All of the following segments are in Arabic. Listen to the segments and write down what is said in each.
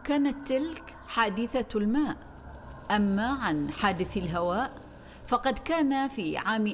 كانت تلك حادثة الماء. أما عن حادث الهواء فقد كان في عام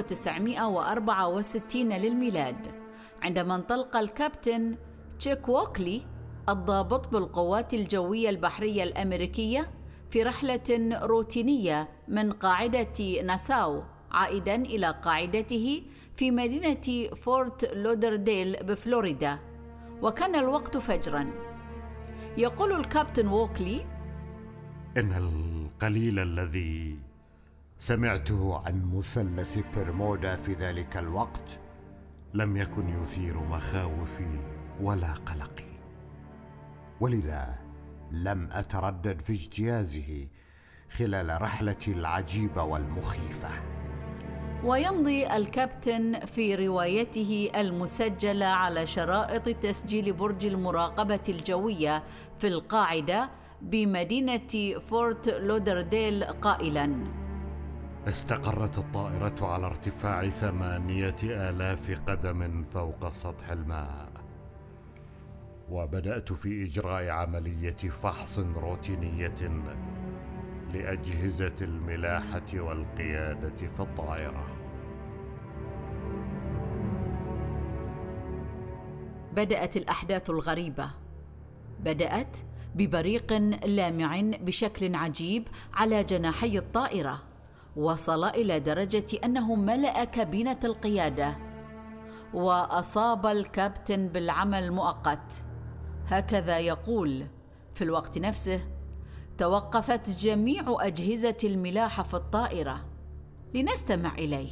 1964 للميلاد، عندما انطلق الكابتن تشيك ووكلي الضابط بالقوات الجوية البحرية الأمريكية في رحلة روتينية من قاعدة ناساو عائداً إلى قاعدته في مدينة فورت لودرديل بفلوريدا، وكان الوقت فجراً. يقول الكابتن ووكلي: إن القليل الذي سمعته عن مثلث برمودا في ذلك الوقت لم يكن يثير مخاوفي ولا قلقي، ولذا لم أتردد في اجتيازه خلال رحلتي العجيبة والمخيفة. ويمضي الكابتن في روايته المسجلة على شرائط تسجيل برج المراقبة الجوية في القاعدة بمدينة فورت لودرديل قائلاً: استقرت الطائرة على ارتفاع 8,000 قدم فوق سطح الماء، وبدأت في إجراء عملية فحص روتينية لأجهزة الملاحة والقيادة في الطائرة. بدأت الأحداث الغريبة. بدأت ببريق لامع بشكل عجيب على جناحي الطائرة، وصل إلى درجة أنه ملأ كابينة القيادة، وأصاب الكابتن بالعمى المؤقت. هكذا يقول. في الوقت نفسه توقفت جميع أجهزة الملاحة في الطائرة. لنستمع إليه.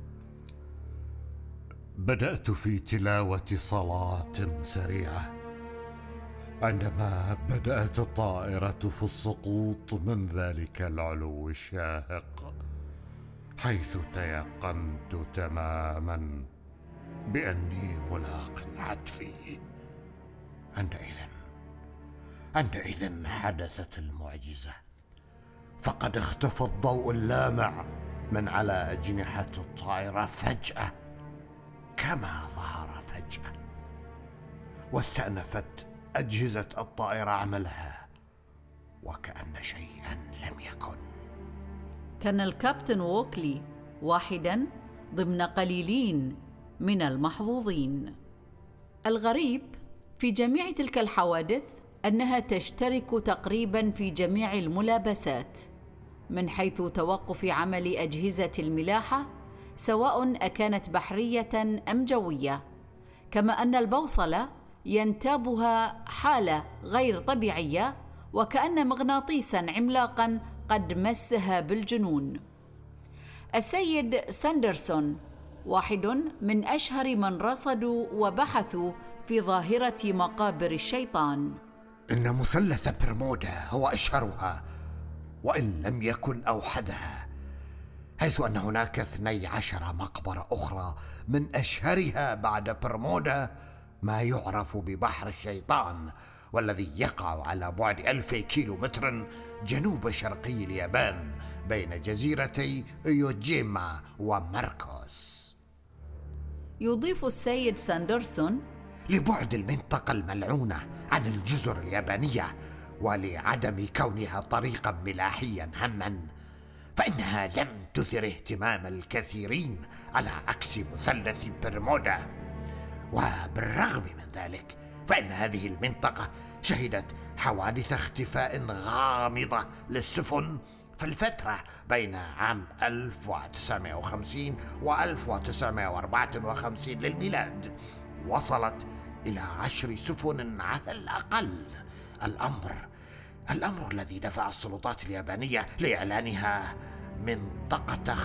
بدأت في تلاوة صلاة سريعة عندما بدأت الطائرة في السقوط من ذلك العلو الشاهق، حيث تيقنت تماما بأني ملاق حتفي. عندئذ حدثت المعجزة، فقد اختفى الضوء اللامع من على أجنحة الطائرة فجأة كما ظهر فجأة، واستأنفت أجهزة الطائرة عملها وكأن شيئا لم يكن. كان الكابتن ووكلي واحدا ضمن قليلين من المحظوظين. الغريب في جميع تلك الحوادث أنها تشترك تقريبا في جميع الملابسات، من حيث توقف عمل أجهزة الملاحة سواء أكانت بحرية أم جوية، كما أن البوصلة ينتابها حالة غير طبيعية، وكأن مغناطيسا عملاقا قد مسها بالجنون. السيد ساندرسون واحد من أشهر من رصدوا وبحثوا في ظاهرة مقابر الشيطان. إن مثلث برمودا هو أشهرها وإن لم يكن أوحدها، حيث أن هناك 12 مقبرة أخرى من أشهرها بعد برمودا ما يعرف ببحر الشيطان، والذي يقع على بعد 1000 كيلومتر جنوب شرقي اليابان بين جزيرتي إيوجيما وماركوس. يضيف السيد ساندرسون: لبعد المنطقة الملعونة عن الجزر اليابانية ولعدم كونها طريقا ملاحيا هاما، فإنها لم تثر اهتمام الكثيرين على عكس مثلث برمودا. وبالرغم من ذلك فإن هذه المنطقة شهدت حوادث اختفاء غامضة للسفن في الفترة بين عام 1950 و 1954 للميلاد، وصلت إلى 10 سفن على الأقل. الأمر الذي دفع السلطات اليابانية لإعلانها منطقة